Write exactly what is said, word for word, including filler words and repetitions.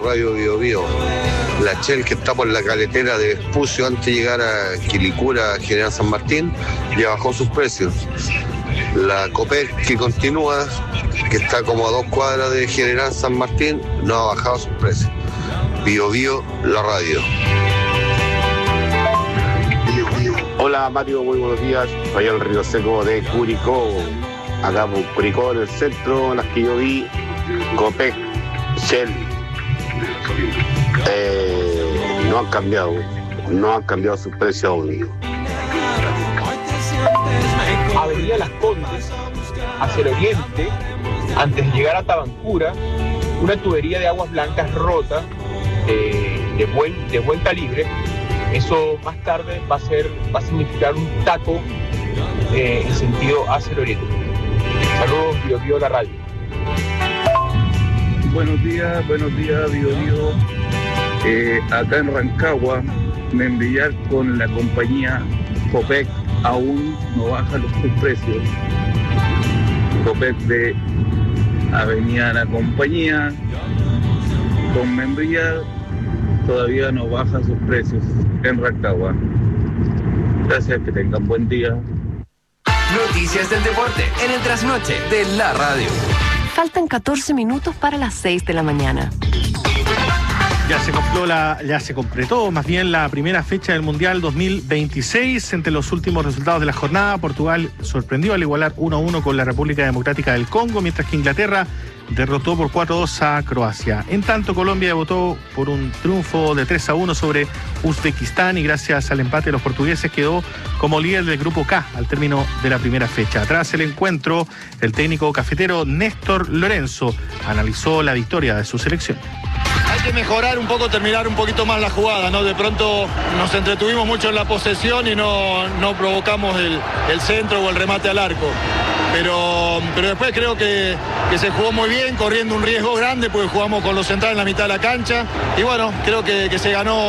Radio Bio Bio. La Shell, que está por la carretera de Vespucio antes de llegar a Quilicura, General San Martín, ya bajó sus precios. La Copec, que continúa, que está como a dos cuadras de General San Martín, no ha bajado sus precios. Bio Bio, la radio. Hola Mario, muy buenos días. Soy el Río Seco de Curicó. Acá por Curicó, en el centro, las que yo vi, Copec, Shell, eh, no han cambiado, no han cambiado sus precios aún. Avenida Las Condes, hacia el oriente, antes de llegar a Tabancura, una tubería de aguas blancas rota, eh, de, buen, de buen calibre. Eso más tarde va a, ser, va a significar un taco eh, en sentido hacia el oriente. Saludos, Bio Bio, la radio. Buenos días, buenos días, Bio Bio. Eh, acá en Rancagua, Membrillar con la compañía Copec aún no baja los sus precios. Copec de Avenida La Compañía con Membrillar todavía no baja sus precios en Rancagua. Gracias, que tengan buen día. Noticias del deporte en el trasnoche de la radio. Faltan catorce minutos para las seis de la mañana. Ya se completó la, ya se completó más bien la primera fecha del Mundial dos mil veintiséis. Entre los últimos resultados de la jornada, Portugal sorprendió al igualar uno a uno con la República Democrática del Congo, mientras que Inglaterra derrotó por cuatro a dos a Croacia. En tanto, Colombia debutó por un triunfo de tres a uno sobre Uzbekistán y gracias al empate de los portugueses quedó como líder del grupo K al término de la primera fecha. Tras el encuentro, el técnico cafetero Néstor Lorenzo analizó la victoria de su selección. Hay que mejorar un poco, terminar un poquito más la jugada, ¿no? De pronto nos entretuvimos mucho en la posesión y no, no provocamos el, el centro o el remate al arco. Pero, pero después creo que, que se jugó muy bien, corriendo un riesgo grande, porque jugamos con los centrales en la mitad de la cancha. Y bueno, creo que, que se ganó